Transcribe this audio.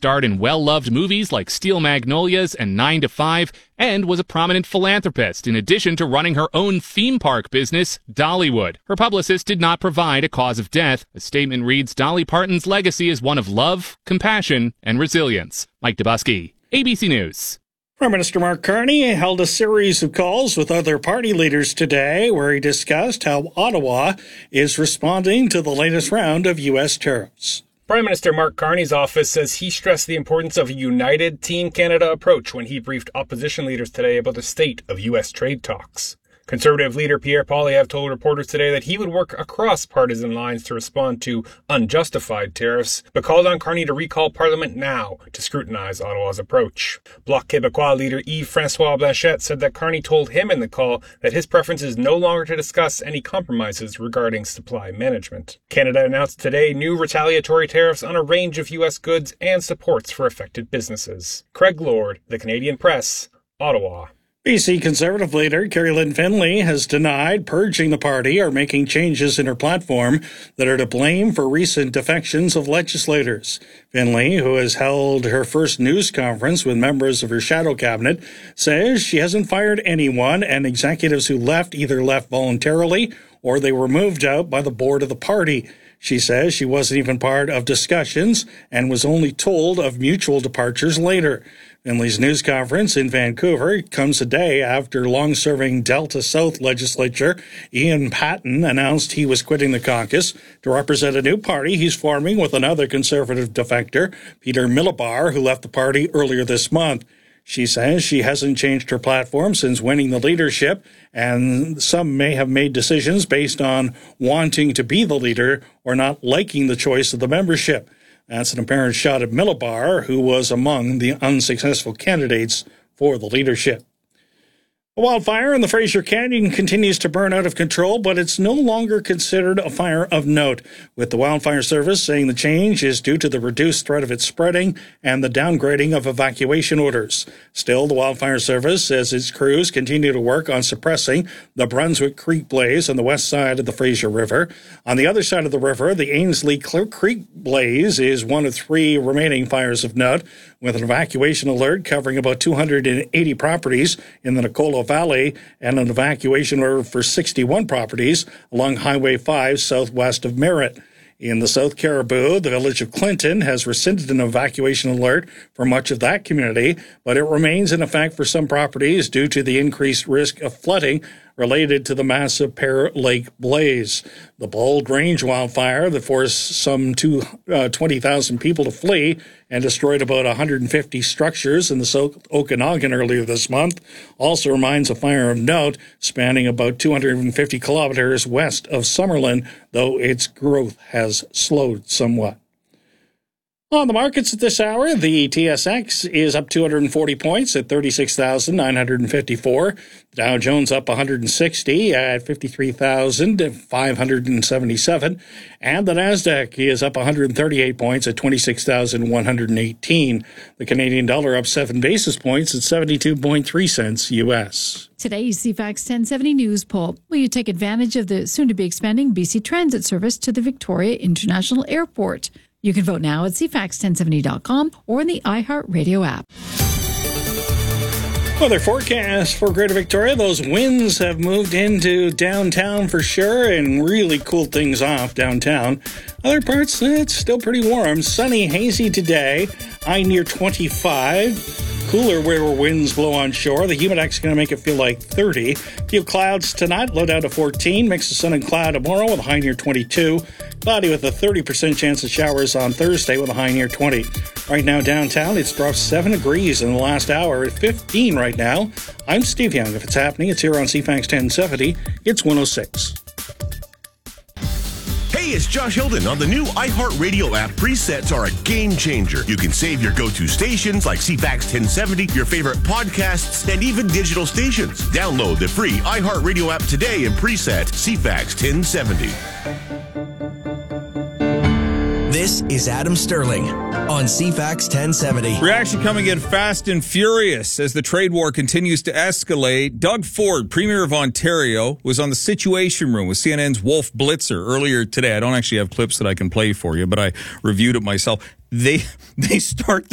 starred in well-loved movies like Steel Magnolias and 9 to 5, and was a prominent philanthropist in addition to running her own theme park business, Dollywood. Her publicist did not provide a cause of death. A statement reads, Dolly Parton's legacy is one of love, compassion, and resilience. Mike Dubusky, ABC News. Prime Minister Mark Carney held a series of calls with other party leaders today where he discussed how Ottawa is responding to the latest round of U.S. tariffs. Prime Minister Mark Carney's office says he stressed the importance of a united Team Canada approach when he briefed opposition leaders today about the state of U.S. trade talks. Conservative leader Pierre Poilievre told reporters today that he would work across partisan lines to respond to unjustified tariffs, but called on Carney to recall Parliament now to scrutinize Ottawa's approach. Bloc Québécois leader Yves-François Blanchet said that Carney told him in the call that his preference is no longer to discuss any compromises regarding supply management. Canada announced today new retaliatory tariffs on a range of U.S. goods and supports for affected businesses. Craig Lord, The Canadian Press, Ottawa. BC Conservative leader Kerry Lynn Finlay has denied purging the party or making changes in her platform that are to blame for recent defections of legislators. Finlay, who has held her first news conference with members of her shadow cabinet, says she hasn't fired anyone, and executives who left either left voluntarily or they were moved out by the board of the party. She says she wasn't even part of discussions and was only told of mutual departures later. Finlay's news conference in Vancouver comes a day after long-serving Delta South legislator Ian Patten announced he was quitting the caucus to represent a new party he's forming with another conservative defector, Peter Milobar, who left the party earlier this month. She says she hasn't changed her platform since winning the leadership, and some may have made decisions based on wanting to be the leader or not liking the choice of the membership. That's an apparent shot at Milobar, who was among the unsuccessful candidates for the leadership. A wildfire in the Fraser Canyon continues to burn out of control, but it's no longer considered a fire of note, with the Wildfire Service saying the change is due to the reduced threat of its spreading and the downgrading of evacuation orders. Still, the Wildfire Service says its crews continue to work on suppressing the Brunswick Creek blaze on the west side of the Fraser River. On the other side of the river, the Ainslie Creek blaze is one of 3 remaining fires of note, with an evacuation alert covering about 280 properties in the Nicola Valley and an evacuation order for 61 properties along Highway 5 southwest of Merritt. In the South Caribou, the village of Clinton has rescinded an evacuation alert for much of that community, but it remains in effect for some properties due to the increased risk of flooding related to the massive Pear Lake blaze. The Bald Range wildfire that forced some 20,000 people to flee and destroyed about 150 structures in the South Okanagan earlier this month also reminds a fire of note spanning about 250 kilometers west of Summerlin, though its growth has slowed somewhat. On the markets at this hour, the TSX is up 240 points at 36,954. The Dow Jones up 160 at 53,577. And the Nasdaq is up 138 points at 26,118. The Canadian dollar up 7 basis points at 72.3 cents U.S. Today's CFAX 1070 News Poll. Will you take advantage of the soon-to-be expanding BC Transit service to the Victoria International Airport? You can vote now at cfax1070.com or in the iHeartRadio app. Weather forecast for Greater Victoria. Those winds have moved into downtown for sure and really cooled things off downtown. Other parts, it's still pretty warm. Sunny, hazy today. High near 25. Cooler where winds blow on shore. The humidex is going to make it feel like 30. A few clouds tonight, low down to 14. Mix of sun and cloud tomorrow with a high near 22. Cloudy with a 30% chance of showers on Thursday with a high near 20. Right now downtown, it's dropped 7 degrees in the last hour at 15 right now. I'm Steve Young. If it's happening, it's here on CFAX 1070. It's 106. Hey, it's Josh Hilden. On the new iHeartRadio app, presets are a game changer. You can save your go-to stations like CFAX 1070, your favorite podcasts, and even digital stations. Download the free iHeartRadio app today and preset CFAX 1070. This is Adam Sterling on CFAX 1070. Reaction coming in fast and furious as the trade war continues to escalate. Doug Ford, Premier of Ontario, was on the Situation Room with CNN's Wolf Blitzer earlier today. I don't actually have clips that I can play for you, but I reviewed it myself. They start